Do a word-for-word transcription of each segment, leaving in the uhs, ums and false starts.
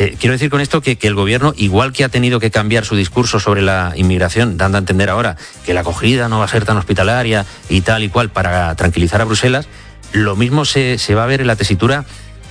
Eh, quiero decir con esto que, que el gobierno, igual que ha tenido que cambiar su discurso sobre la inmigración, dando a entender ahora que la acogida no va a ser tan hospitalaria y tal y cual para tranquilizar a Bruselas, lo mismo se, se va a ver en la tesitura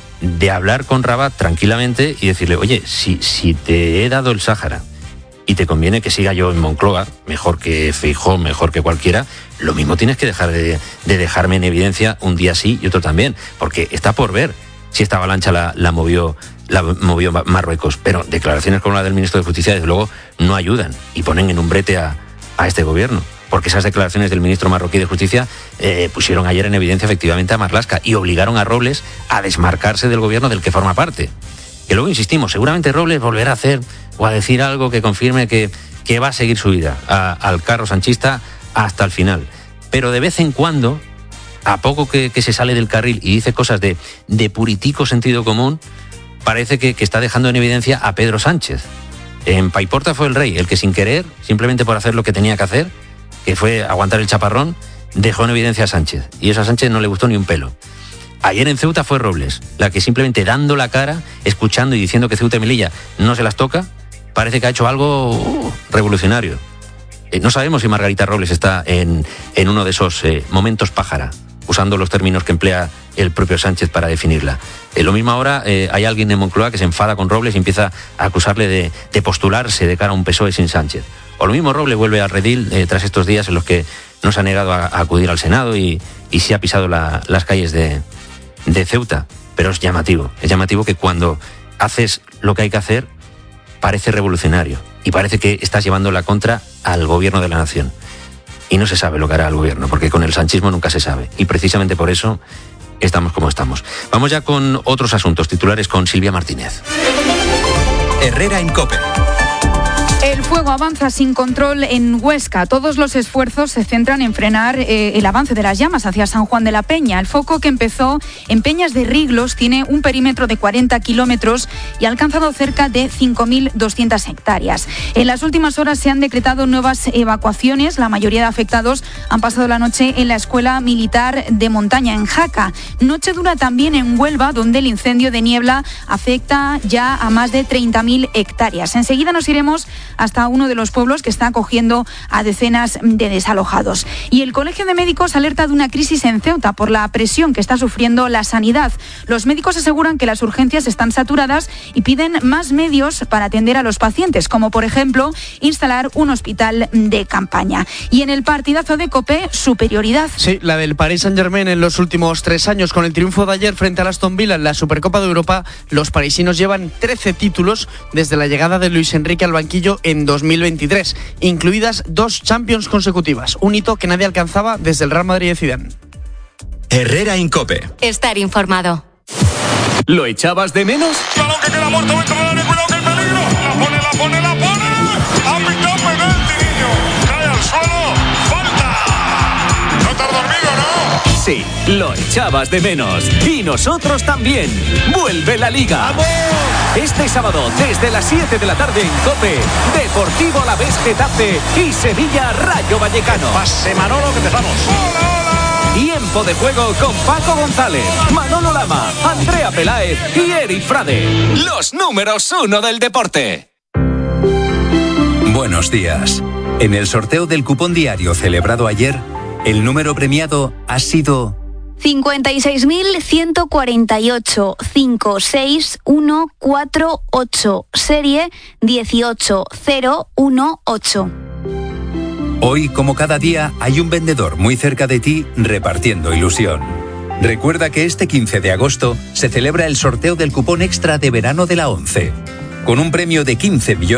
de hablar con Rabat tranquilamente y decirle, oye, si, si te he dado el Sáhara y te conviene que siga yo en Moncloa, mejor que Feijóo, mejor que cualquiera, lo mismo tienes que dejar de, de dejarme en evidencia un día sí y otro también, porque está por ver si esta avalancha la, la movió la movió Marruecos, pero declaraciones como la del ministro de Justicia desde luego no ayudan y ponen en un brete a, a este gobierno, porque esas declaraciones del ministro marroquí de Justicia eh, pusieron ayer en evidencia efectivamente a Marlaska y obligaron a Robles a desmarcarse del gobierno del que forma parte. Que luego insistimos, seguramente Robles volverá a hacer o a decir algo que confirme que, que va a seguir su vida a, al carro sanchista hasta el final, pero de vez en cuando, a poco que, que se sale del carril y dice cosas de, de puritico sentido común, parece que, que está dejando en evidencia a Pedro Sánchez. En Paiporta fue el rey, el que sin querer, simplemente por hacer lo que tenía que hacer, que fue aguantar el chaparrón, dejó en evidencia a Sánchez. Y eso a Sánchez no le gustó ni un pelo. Ayer en Ceuta fue Robles, la que simplemente dando la cara, escuchando y diciendo que Ceuta y Melilla no se las toca, parece que ha hecho algo uh, revolucionario. Eh, no sabemos si Margarita Robles está en, en uno de esos eh, momentos pájara, usando los términos que emplea el propio Sánchez para definirla. Eh, lo mismo ahora, eh, hay alguien en Moncloa que se enfada con Robles y empieza a acusarle de, de postularse de cara a un P S O E sin Sánchez. O lo mismo Robles vuelve al redil eh, tras estos días en los que no se ha negado a, a acudir al Senado y, y sí ha pisado la, las calles de, de Ceuta. Pero es llamativo, es llamativo que cuando haces lo que hay que hacer, parece revolucionario y parece que estás llevando la contra al gobierno de la nación. Y no se sabe lo que hará el gobierno, porque con el sanchismo nunca se sabe. Y precisamente por eso estamos como estamos. Vamos ya con otros asuntos titulares con Silvia Martínez. Herrera en COPE. El fuego avanza sin control en Huesca. Todos los esfuerzos se centran en frenar eh, el avance de las llamas hacia San Juan de la Peña. El foco, que empezó en Peñas de Riglos, tiene un perímetro de cuarenta kilómetros y ha alcanzado cerca de cinco mil doscientas hectáreas. En las últimas horas se han decretado nuevas evacuaciones. La mayoría de afectados han pasado la noche en la Escuela Militar de Montaña, en Jaca. Noche dura también en Huelva, donde el incendio de niebla afecta ya a más de treinta mil hectáreas. Enseguida nos iremos hasta uno de los pueblos que está acogiendo a decenas de desalojados. Y el Colegio de Médicos alerta de una crisis en Ceuta por la presión que está sufriendo la sanidad. Los médicos aseguran que las urgencias están saturadas y piden más medios para atender a los pacientes, como por ejemplo instalar un hospital de campaña. Y en el partidazo de COPE, superioridad. Sí, la del Paris Saint-Germain en los últimos tres años. Con el triunfo de ayer frente al Aston Villa en la Supercopa de Europa, los parisinos llevan trece títulos desde la llegada de Luis Enrique al banquillo en dos mil veintitrés, incluidas dos Champions consecutivas, un hito que nadie alcanzaba desde el Real Madrid de Zidane. Herrera en COPE. Estar informado. ¿Lo echabas de menos? Balón que queda muerto dentro del área, cuidado que hay peligro. La pone, la pone, la pone. Ha pitado penalti, niño. Cae al suelo. Falta. No te has dormido, ¿no? Sí, lo echabas de menos. Y nosotros también. Vuelve la Liga. ¡Vamos! Este sábado, desde las siete de la tarde en COPE, Deportivo Alavés Getafe y Sevilla Rayo Vallecano. Pase Manolo, que empezamos. ¡Hola, hola! Tiempo de juego con Paco González, Manolo Lama, Andrea Peláez y Eric Frade. Los números uno del deporte. Buenos días. En el sorteo del cupón diario celebrado ayer, el número premiado ha sido cincuenta y seis mil ciento cuarenta y ocho, cinco seis uno cuatro ocho, serie dieciocho cero uno ocho. Hoy, como cada día, hay un vendedor muy cerca de ti repartiendo ilusión. Recuerda que este quince de agosto se celebra el sorteo del cupón extra de verano de la ONCE, con un premio de quince millones